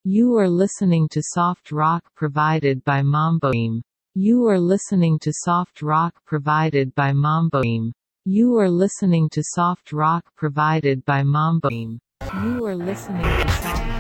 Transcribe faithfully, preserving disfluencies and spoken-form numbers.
You are listening to soft rock provided by Mamboim. You are listening to soft rock provided by Mamboim. You are listening to soft rock provided by Mamboim. You are listening to soft